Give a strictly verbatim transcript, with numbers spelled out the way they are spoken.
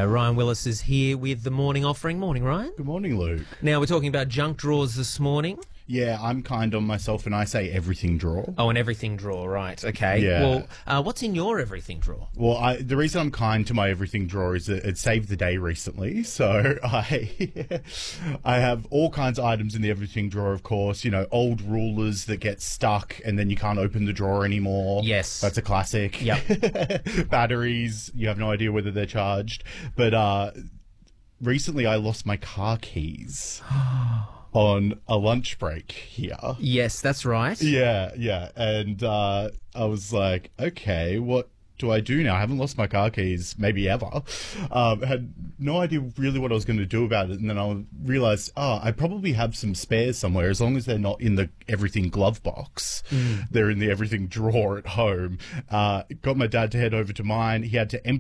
go. Ryan Willis is here with the morning offering. Morning, Ryan. Good morning, Luke. Now, we're talking about junk drawers this morning. Yeah, I'm kind on myself and I say everything drawer. Oh, an everything drawer, right. Okay. Yeah. Well, uh, what's in your everything drawer? Well, I, the reason I'm kind to my everything drawer is that it saved the day recently. So I I have all kinds of items in the everything drawer, of course. You know, old rulers that get stuck and then you can't open the drawer anymore. Yes. That's a classic. Yep. Batteries, you have no idea whether they're charged. But uh, recently I lost my car keys. On a lunch break here. Yes, that's right. Yeah, yeah. And uh, I was like, okay, what do I do now? I haven't lost my car keys maybe ever. Um, had no idea really what I was going to do about it. And then I realized, oh, I probably have some spares somewhere. As long as they're not in the everything glove box, mm. they're in the everything drawer at home. Uh, got my dad to head over to mine. He had to empty